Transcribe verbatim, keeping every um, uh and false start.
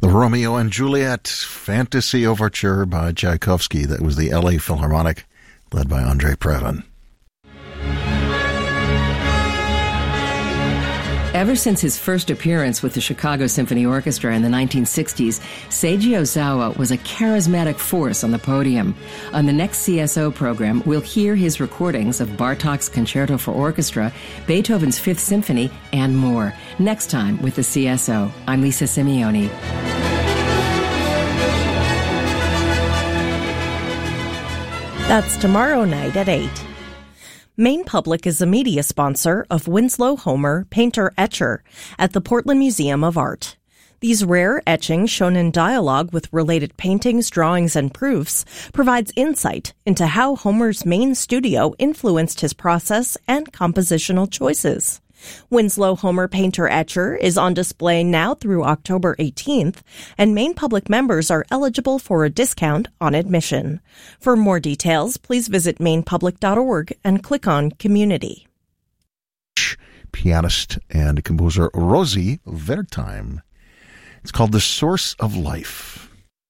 The Romeo and Juliet Fantasy Overture by Tchaikovsky. That was the L A Philharmonic, led by Andre Previn. Ever since his first appearance with the Chicago Symphony Orchestra in the nineteen sixties, Seiji Ozawa was a charismatic force on the podium. On the next C S O program, we'll hear his recordings of Bartók's Concerto for Orchestra, Beethoven's Fifth Symphony, and more. Next time with the C S O. I'm Lisa Simeone. That's tomorrow night at eight. Maine Public is a media sponsor of Winslow Homer Painter-Etcher at the Portland Museum of Art. These rare etchings, shown in dialogue with related paintings, drawings, and proofs, provides insight into how Homer's Maine studio influenced his process and compositional choices. Winslow Homer Painter-Etcher is on display now through October eighteenth, and Maine Public members are eligible for a discount on admission. For more details, please visit maine public dot org and click on Community. Pianist and composer Rosie Wertheim. It's called The Source of Life.